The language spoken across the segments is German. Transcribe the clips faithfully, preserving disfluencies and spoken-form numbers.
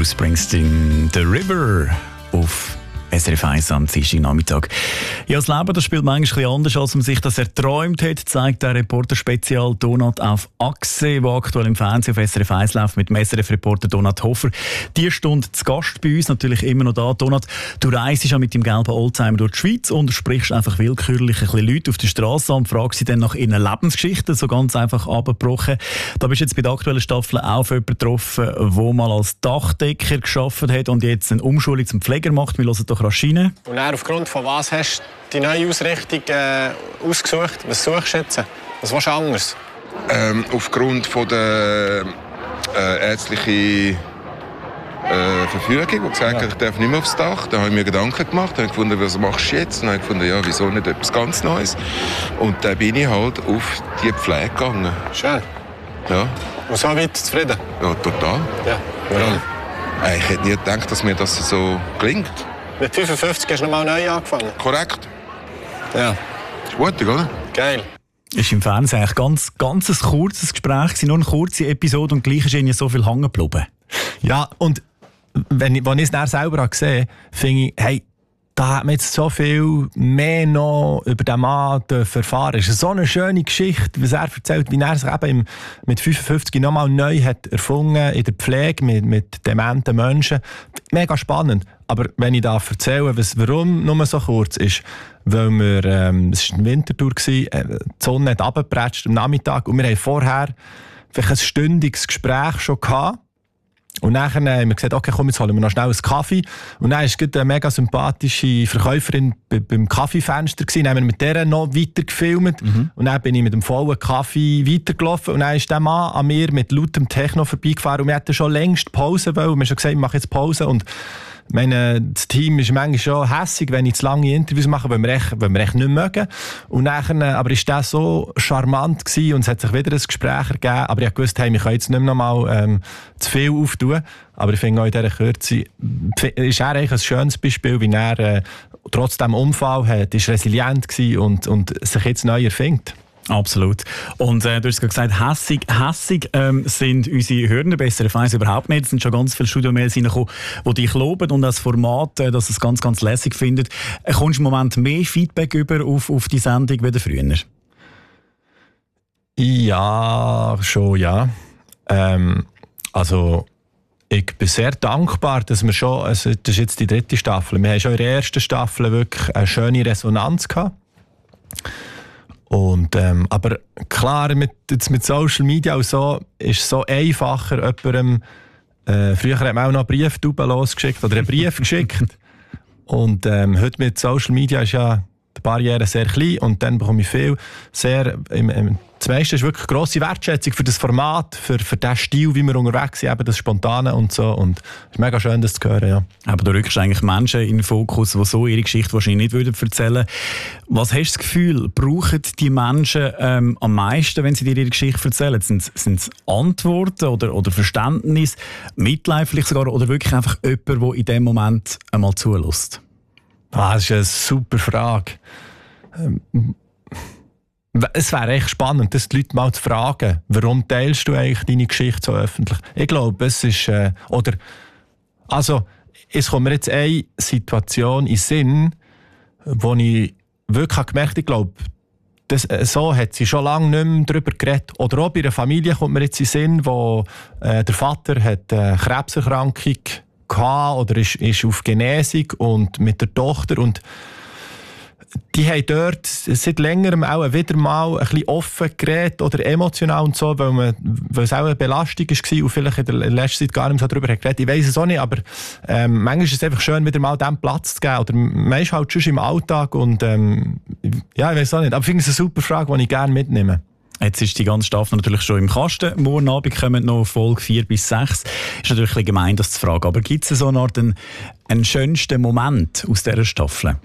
Bruce Springsteen, «The River» auf S R F eins am Dienstagnachmittag. Ja, das Leben, das spielt manchmal ein bisschen anders, als man sich das erträumt hat, zeigt der Reporter-Spezial Donat auf Achse, der aktuell im Fernsehen auf S R F eins läuft, mit dem S R F-Reporter Donat Hofer. Die Stunde zu Gast bei uns, natürlich immer noch da. Donat, du reist ja mit dem gelben Oldtimer durch die Schweiz und sprichst einfach willkürlich ein bisschen Leute auf der Straße an und fragst sie dann nach ihren Lebensgeschichten, so ganz einfach abgebrochen. Da bist du jetzt bei der aktuellen Staffel auch auf jemanden getroffen, der mal als Dachdecker gearbeitet hat und jetzt eine Umschulung zum Pfleger macht. Wir hören doch rasch rein. Und dann, aufgrund von was hast du die neue Ausrichtung äh, ausgesucht? Was suchst du jetzt? Was willst du anders? Ähm, aufgrund von der äh, ärztlichen äh, Verfügung, die gesagt hat, ja. ich darf nicht mehr aufs Dach. Da habe ich mir Gedanken gemacht. Da habe ich gefunden, was machst du jetzt? Und dann habe ich gefunden, ja, wieso nicht etwas ganz Neues? Und dann bin ich halt auf die Pflege gegangen. Schön. Ja. Und so weit zufrieden? Ja, total. Ja, warum? Ja. Ich hätte nie gedacht, dass mir das so gelingt. Mit fünfundfünfzig hast du nochmal neu angefangen? Korrekt. Ja. Ist gut, oder? Geil. Ist im Fernsehen eigentlich ganz, ganz ein kurzes Gespräch gewesen, nur eine kurze Episode und gleich ist ihnen so viel hängen geblieben. Ja, und wenn ich, wenn ich es dann selber gesehen habe, finde ich, hey, da hat man jetzt so viel mehr noch über den Mann erfahren. Es ist so eine schöne Geschichte, was er erzählt, wie er sich eben mit fünfundfünfzig nochmal neu hat erfunden in der Pflege mit, mit dementen Menschen. Mega spannend. Aber wenn ich da erzähle, was, warum nur so kurz ist, weil wir, ähm, es war eine Wintertour, äh, die Sonne hat runtergepratscht am Nachmittag und wir haben vorher vielleicht ein stündiges Gespräch schon gehabt. Und dann haben wir gesagt, okay, komm, jetzt holen wir noch schnell einen Kaffee. Und dann war eine mega sympathische Verkäuferin beim Kaffeefenster. Dann haben wir mit der noch weiter gefilmt. Mhm. Und dann bin ich mit dem vollen Kaffee weitergelaufen. Und dann ist der Mann an mir mit lautem Techno vorbeigefahren. Und wir hatten schon längst Pause wollen. Und wir haben schon gesagt, ich mache jetzt Pause. Und meine, das Team ist manchmal schon hässig, wenn ich zu lange Interviews mache, weil wir echt, weil wir echt nicht mögen. Und dann, aber ist das so charmant gewesen und es hat sich wieder ein Gespräch ergeben. Aber ich wusste, hey, wir können jetzt nicht mehr noch mal ähm, zu viel auftun. Aber ich finde auch in dieser Kürze ist er eigentlich ein schönes Beispiel, wie er äh, trotz dem Unfall hat, ist resilient gewesen und, und sich jetzt neu erfindet. Absolut. Und äh, du hast gesagt, hässig, hässig ähm, sind unsere Hörer bei S R F eins überhaupt nicht. Es sind schon ganz viele Studiomails reingekommen, die dich loben und das Format, äh, dass es ganz, ganz lässig findet. Äh, kommst du im Moment mehr Feedback über auf, auf die Sendung wie früher? Ja, schon, ja. Ähm, also, ich bin sehr dankbar, dass wir schon, also das ist jetzt die dritte Staffel, wir haben schon in der ersten Staffel wirklich eine schöne Resonanz gehabt. Und, ähm, aber klar, mit, jetzt mit Social Media und so ist es so einfacher, jemandem, äh, früher hat man auch noch Brieftauben losgeschickt oder einen Brief geschickt. Und ähm, heute mit Social Media ist ja die Barriere sehr klein und dann bekomme ich viel, sehr, im, im, das meiste ist wirklich grosse Wertschätzung für das Format, für, für den Stil, wie wir unterwegs sind, eben das Spontane und so. Und es ist mega schön, das zu hören, ja. Aber du rückst eigentlich Menschen in den Fokus, die so ihre Geschichte wahrscheinlich nicht würden erzählen. Was hast du das Gefühl, brauchen die Menschen ähm, am meisten, wenn sie dir ihre Geschichte erzählen? Sind es Antworten oder, oder Verständnis, Mitleid vielleicht sogar, oder wirklich einfach jemand, der in dem Moment einmal zulässt? Ah, das ist eine super Frage. Ähm, Es wäre echt spannend, das die Leute mal zu fragen, warum teilst du eigentlich deine Geschichte so öffentlich? Ich glaube, es ist, äh, oder, also, es kommt mir jetzt eine Situation in den Sinn, wo ich wirklich gemerkt habe, ich glaube, das, äh, so hat sie schon lange nicht mehr darüber geredet. Oder auch bei einer Familie kommt mir jetzt in den Sinn, wo äh, der Vater hat eine Krebserkrankung gehabt oder ist, ist auf Genesung und mit der Tochter und die haben dort seit längerem auch wieder mal ein bisschen offen geredet oder emotional und so, weil, man, weil es auch eine Belastung war und vielleicht in der letzten Zeit gar nicht so darüber geredet. Ich weiss es auch nicht, aber ähm, manchmal ist es einfach schön, wieder mal dem Platz zu geben. Oder man ist halt schon im Alltag und ähm, ja, ich weiss auch nicht. Aber ich finde es eine super Frage, die ich gerne mitnehme. Jetzt ist die ganze Staffel natürlich schon im Kasten. Morgen Abend kommen noch Folge vier bis sechs. Ist natürlich ein bisschen gemein, das zu fragen. Aber gibt es so eine Art einen, einen schönsten Moment aus dieser Staffel?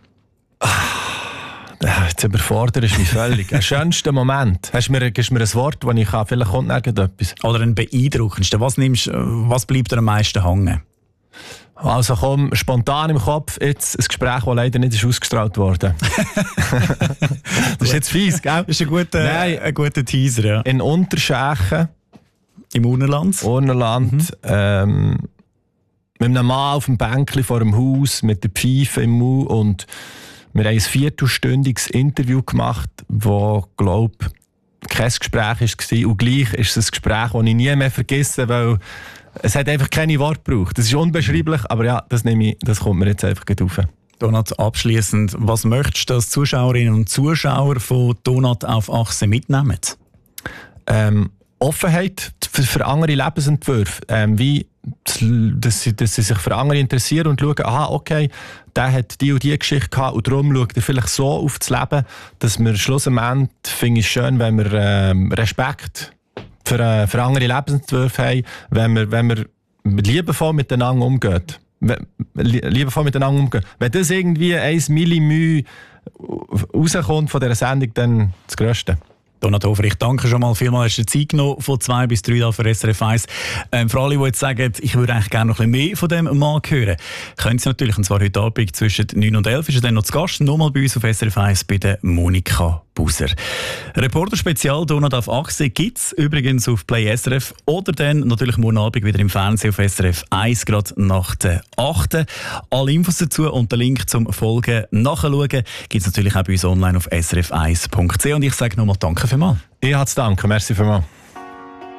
Jetzt überfordert mich völlig. Ein schönster Moment. Hast du mir, gibst du mir ein Wort, das ich kann? Vielleicht kommt irgendetwas. Oder ein beeindruckendsten. Was, nimmst, was bleibt dir am meisten hängen? Also komm, spontan im Kopf, jetzt ein Gespräch, das leider nicht ist ausgestrahlt wurde. Das ist jetzt fies, gell? Das ist ein guter, Nein, ein guter Teaser, ja. In Unterschächen. Im Urnerland. Urnerland. Mhm. Ähm, mit einem Mann auf dem Bänkchen vor dem Haus, mit der Pfeife im Mund, und wir haben ein viertelstündiges Interview gemacht, das, glaube ich, kein Gespräch war. Und gleich ist es ein Gespräch, das ich nie mehr vergesse, weil es hat einfach keine Worte gebraucht. Das ist unbeschreiblich, aber ja, das, nehme ich, das kommt mir jetzt einfach gut rauf. Donat, abschliessend, was möchtest du, dass Zuschauerinnen und Zuschauer von Donat auf Achse mitnehmen? Ähm, Offenheit für, für andere Lebensentwürfe. Ähm, wie, dass sie, dass sie sich für andere interessieren und schauen, aha, okay, der hat die und die Geschichte gehabt und darum schaut er vielleicht so auf das Leben, dass wir schlussendlich, finde ich es schön, wenn wir ähm, Respekt für, äh, für andere Lebensentwürfe haben, wenn wir, wenn wir liebevoll miteinander umgehen. liebevoll miteinander umgehen. Wenn das irgendwie ein Millimü rauskommt von dieser Sendung, dann das Größte. Donat Hofer, ich danke schon mal vielmals. Hast du Zeit genommen von zwei bis drei da für S R F eins. Ähm, für alle, die jetzt sagen, ich würde eigentlich gerne noch ein bisschen mehr von dem Mann hören, können Sie natürlich, und zwar heute Abend zwischen neun und elf, ist er dann noch zu Gast, nochmal bei uns auf S R F eins bei der Monika Buser. Reporter-Spezial Donat auf Achse gibt es übrigens auf Play S R F oder dann natürlich morgen Abend wieder im Fernsehen auf S R F eins, gerade nach der achten. Alle Infos dazu und den Link zum Folgen nachschauen gibt es natürlich auch bei uns online auf s r f eins punkt c h. Und ich sage nochmal danke vielmals. Ich habe zu danken. Merci vielmals.